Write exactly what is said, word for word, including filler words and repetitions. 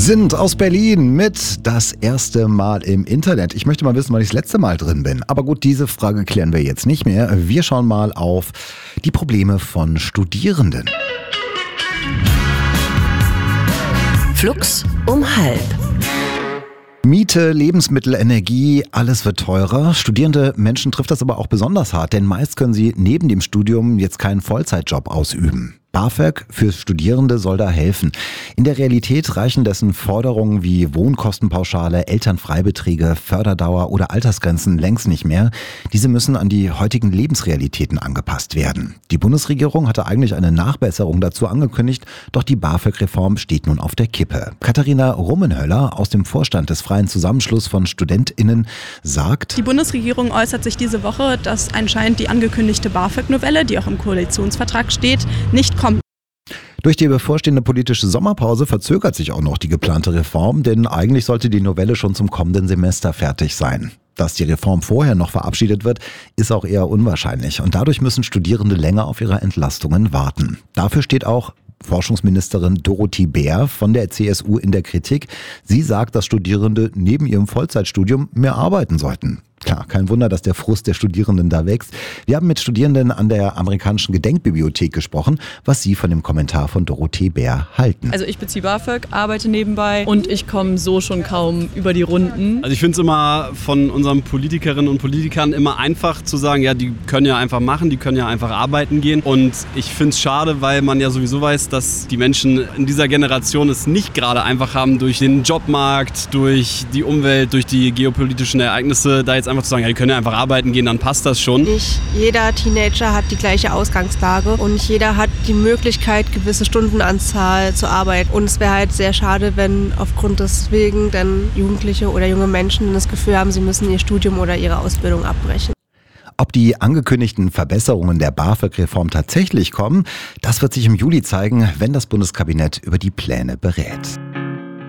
sind aus Berlin mit das erste Mal im Internet. Ich möchte mal wissen, wann ich das letzte Mal drin bin. Aber gut, diese Frage klären wir jetzt nicht mehr. Wir schauen mal auf die Probleme von Studierenden. Flux um halb. Miete, Lebensmittel, Energie, alles wird teurer. Studierende Menschen trifft das aber auch besonders hart, denn meist können sie neben dem Studium jetzt keinen Vollzeitjob ausüben. BAföG für Studierende soll da helfen. In der Realität reichen dessen Forderungen wie Wohnkostenpauschale, Elternfreibeträge, Förderdauer oder Altersgrenzen längst nicht mehr. Diese müssen an die heutigen Lebensrealitäten angepasst werden. Die Bundesregierung hatte eigentlich eine Nachbesserung dazu angekündigt, doch die BAföG-Reform steht nun auf der Kippe. Katharina Rummenhöller aus dem Vorstand des Freien Zusammenschluss von StudentInnen sagt: Die Bundesregierung äußert sich diese Woche, dass anscheinend die angekündigte BAföG-Novelle, die auch im Koalitionsvertrag steht, nicht kommt. Durch die bevorstehende politische Sommerpause verzögert sich auch noch die geplante Reform, denn eigentlich sollte die Novelle schon zum kommenden Semester fertig sein. Dass die Reform vorher noch verabschiedet wird, ist auch eher unwahrscheinlich und dadurch müssen Studierende länger auf ihre Entlastungen warten. Dafür steht auch Forschungsministerin Dorothee Bär von der C S U in der Kritik. Sie sagt, dass Studierende neben ihrem Vollzeitstudium mehr arbeiten sollten. Klar, kein Wunder, dass der Frust der Studierenden da wächst. Wir haben mit Studierenden an der amerikanischen Gedenkbibliothek gesprochen, was sie von dem Kommentar von Dorothee Bär halten. Also ich beziehe BAföG, arbeite nebenbei und ich komme so schon kaum über die Runden. Also ich finde es immer von unseren Politikerinnen und Politikern immer einfach zu sagen, ja, die können ja einfach machen, die können ja einfach arbeiten gehen. Und ich finde es schade, weil man ja sowieso weiß, dass die Menschen in dieser Generation es nicht gerade einfach haben, durch den Jobmarkt, durch die Umwelt, durch die geopolitischen Ereignisse, da jetzt einfach zu sagen, ja, die können ja einfach arbeiten gehen, dann passt das schon. Nicht jeder Teenager hat die gleiche Ausgangslage und nicht jeder hat die Möglichkeit, gewisse Stundenanzahl zu arbeiten. Und es wäre halt sehr schade, wenn aufgrund deswegen dann Jugendliche oder junge Menschen das Gefühl haben, sie müssen ihr Studium oder ihre Ausbildung abbrechen. Ob die angekündigten Verbesserungen der BAföG-Reform tatsächlich kommen, das wird sich im Juli zeigen, wenn das Bundeskabinett über die Pläne berät.